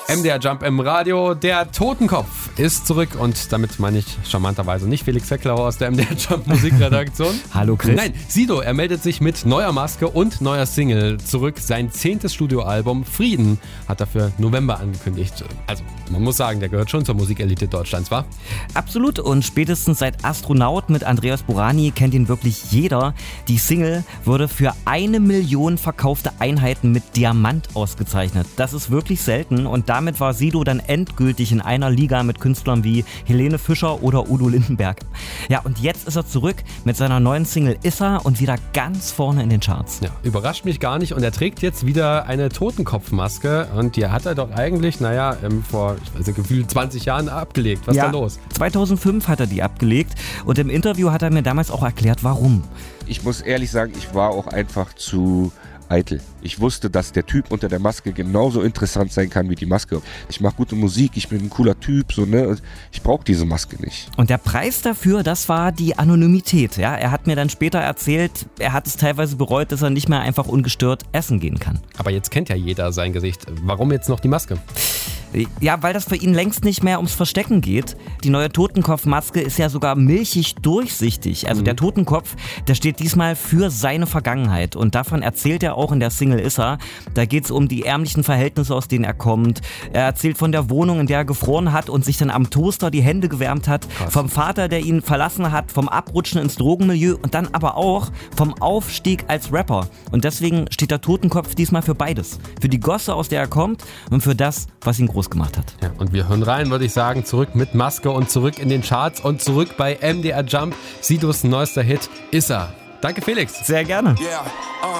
MDR Jump im Radio. Der Totenkopf ist zurück und damit meine ich charmanterweise nicht Felix Fecklauer aus der MDR Jump Musikredaktion. Hallo Chris. Nein, Sido, er meldet sich mit neuer Maske und neuer Single zurück. Sein 10. Studioalbum Frieden hat er für November angekündigt. Also man muss sagen, der gehört schon zur Musikelite Deutschlands, wa? Absolut, und spätestens seit Astronaut mit Andreas Burani kennt ihn wirklich jeder. Die Single wurde für 1 Million verkaufte Einheiten mit Diamant ausgezeichnet. Das ist wirklich selten und damit war Sido dann endgültig in einer Liga mit Künstlern wie Helene Fischer oder Udo Lindenberg. Ja, und jetzt ist er zurück mit seiner neuen Single Issa und wieder ganz vorne in den Charts. Ja, überrascht mich gar nicht und er trägt jetzt wieder eine Totenkopfmaske und die hat er doch eigentlich, vor gefühlt 20 Jahren abgelegt. Was ist da los? 2005 hat er die abgelegt und im Interview hat er mir damals auch erklärt, warum. Ich muss ehrlich sagen, ich war auch einfach zu eitel. Ich wusste, dass der Typ unter der Maske genauso interessant sein kann wie die Maske. Ich mache gute Musik, ich bin ein cooler Typ, ich brauche diese Maske nicht. Und der Preis dafür, das war die Anonymität. Ja? Er hat mir dann später erzählt, er hat es teilweise bereut, dass er nicht mehr einfach ungestört essen gehen kann. Aber jetzt kennt ja jeder sein Gesicht. Warum jetzt noch die Maske? Ja, weil das für ihn längst nicht mehr ums Verstecken geht. Die neue Totenkopfmaske ist ja sogar milchig durchsichtig. Also der Totenkopf, der steht diesmal für seine Vergangenheit. Und davon erzählt er auch in der Single Issa. Da geht es um die ärmlichen Verhältnisse, aus denen er kommt. Er erzählt von der Wohnung, in der er gefroren hat und sich dann am Toaster die Hände gewärmt hat. Krass. Vom Vater, der ihn verlassen hat, vom Abrutschen ins Drogenmilieu und dann aber auch vom Aufstieg als Rapper. Und deswegen steht der Totenkopf diesmal für beides. Für die Gosse, aus der er kommt und für das, was ihn groß gemacht hat. Ja, und wir hören rein, würde ich sagen, zurück mit Maske und zurück in den Charts und zurück bei MDR Jump. Sidos neuester Hit Issa. Danke Felix. Sehr gerne. Yeah.